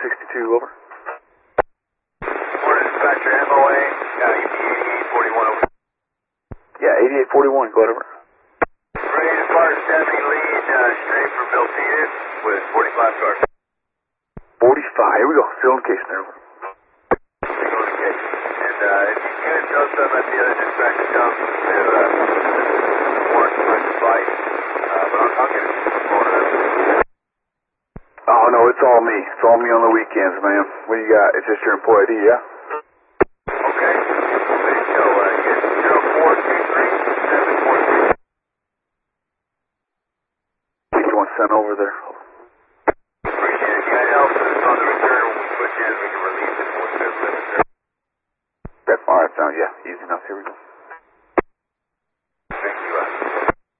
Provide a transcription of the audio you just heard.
62, over. Morning, dispatcher, MOA, ED8841, over. Yeah, 8841, go ahead, over. Ready to depart 70 lead, straight for Milpitas with 45 cars. 45, here we go, still in case there, over. Single case. And if you can adjust them at the other dispatcher comes to warrant my fight, but I'll get it phone up. Oh, no, it's all me. It's all me on the weekends, man. What do you got? It's just your employee ID, yeah? Okay. Ready to go. Get 0423 743. You want to send over there? Appreciate it. You got help on the return when we switch in, we can release it once there's limits there. That's all right, sound, yeah, easy enough. Here we go.